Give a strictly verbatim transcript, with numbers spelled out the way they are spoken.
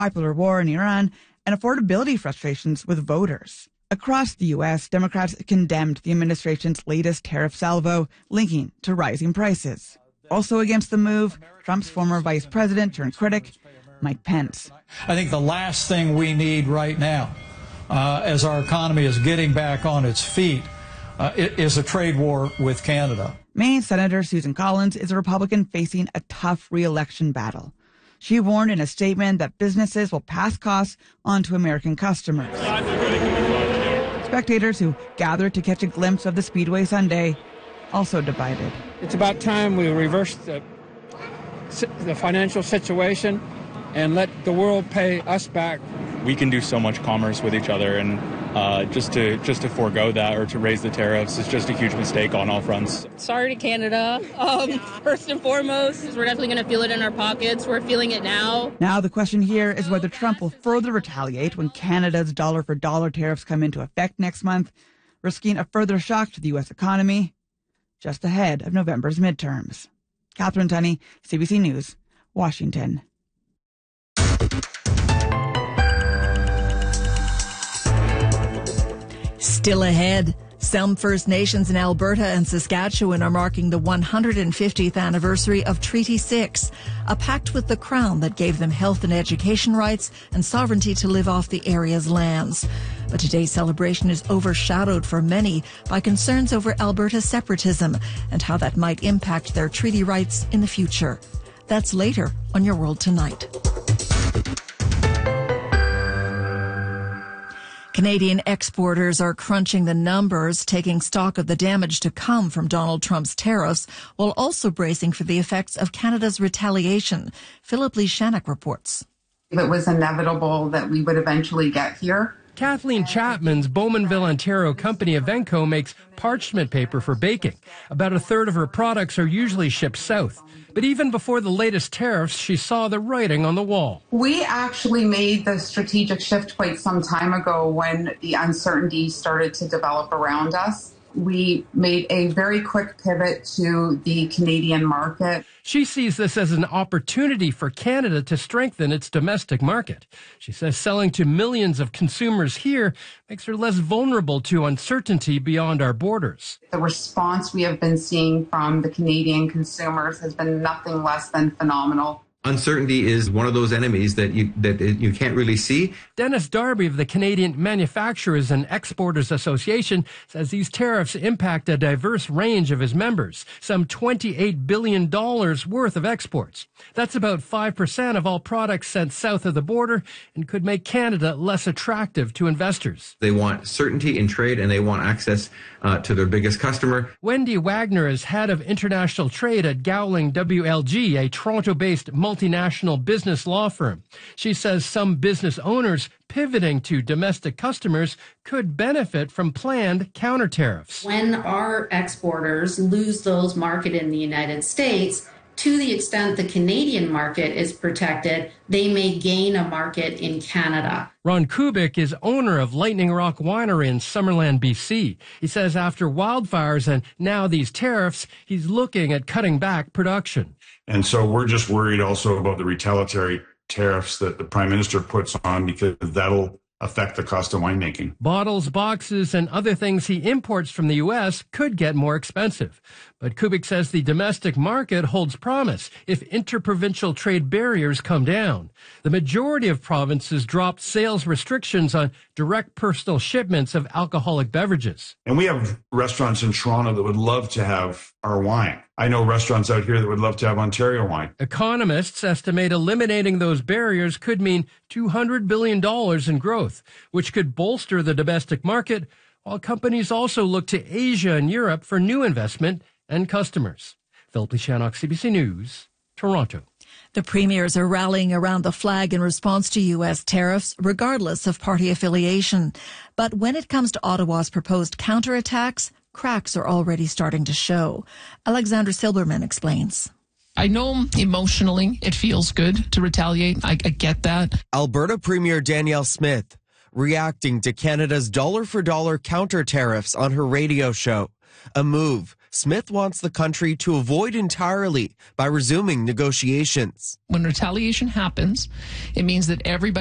bipolar war in Iran, and affordability frustrations with voters. Across the U S, Democrats condemned the administration's latest tariff salvo, linking to rising prices. Also against the move, Trump's former vice president turned critic, Mike Pence. I think the last thing we need right now, uh, as our economy is getting back on its feet, uh, is a trade war with Canada. Maine Senator Susan Collins is a Republican facing a tough re-election battle. She warned in a statement that businesses will pass costs on to American customers. Spectators who gathered to catch a glimpse of the Speedway Sunday also divided. It's about time we reverse the, the financial situation and let the world pay us back. We can do so much commerce with each other, and uh, just to just to forego that or to raise the tariffs is just a huge mistake on all fronts. Sorry to Canada. Um, first and foremost, we're definitely going to feel it in our pockets. We're feeling it now. Now the question here is whether Trump will further retaliate when Canada's dollar-for-dollar tariffs come into effect next month, risking a further shock to the U S economy just ahead of November's midterms. Catherine Tunney, C B C News, Washington. Still ahead, some First Nations in Alberta and Saskatchewan are marking the one hundred fiftieth anniversary of Treaty six, a pact with the Crown that gave them health and education rights and sovereignty to live off the area's lands. But today's celebration is overshadowed for many by concerns over Alberta's separatism and how that might impact their treaty rights in the future. That's later on Your World Tonight. Canadian exporters are crunching the numbers, taking stock of the damage to come from Donald Trump's tariffs, while also bracing for the effects of Canada's retaliation. Philip Lee Shannock reports. It was inevitable that we would eventually get here. Kathleen Chapman's Bowmanville, Ontario company Evenco makes parchment paper for baking. About a third of her products are usually shipped south. But even before the latest tariffs, she saw the writing on the wall. We actually made the strategic shift quite some time ago when the uncertainty started to develop around us. We made a very quick pivot to the Canadian market. She sees this as an opportunity for Canada to strengthen its domestic market. She says selling to millions of consumers here makes her less vulnerable to uncertainty beyond our borders. The response we have been seeing from the Canadian consumers has been nothing less than phenomenal. Uncertainty is one of those enemies that you that you can't really see. Dennis Darby of the Canadian Manufacturers and Exporters Association says these tariffs impact a diverse range of his members, some twenty-eight billion dollars worth of exports. That's about five percent of all products sent south of the border and could make Canada less attractive to investors. They want certainty in trade and they want access uh, to their biggest customer. Wendy Wagner is head of international trade at Gowling W L G, a Toronto-based multinational business law firm. She says some business owners pivoting to domestic customers could benefit from planned counter tariffs. When our exporters lose those market in the United States, to the extent the Canadian market is protected, they may gain a market in Canada. Ron Kubik is owner of Lightning Rock Winery in Summerland, B C. He says after wildfires and now these tariffs, he's looking at cutting back production. And so we're just worried also about the retaliatory tariffs that the Prime Minister puts on, because that'll affect the cost of winemaking. Bottles, boxes, and other things he imports from the U S could get more expensive. But Kubik says the domestic market holds promise if interprovincial trade barriers come down. The majority of provinces dropped sales restrictions on direct personal shipments of alcoholic beverages. And we have restaurants in Toronto that would love to have our wine. I know restaurants out here that would love to have Ontario wine. Economists estimate eliminating those barriers could mean two hundred billion dollars in growth, which could bolster the domestic market, while companies also look to Asia and Europe for new investment and customers. Philip Lee Shannock, C B C News, Toronto. The premiers are rallying around the flag in response to U S tariffs, regardless of party affiliation. But when it comes to Ottawa's proposed counterattacks, cracks are already starting to show. Alexandra Silberman explains. I know emotionally it feels good to retaliate. I, I get that. Alberta Premier Danielle Smith reacting to Canada's dollar-for-dollar counter tariffs on her radio show, a move Smith wants the country to avoid entirely by resuming negotiations. When retaliation happens, it means that everybody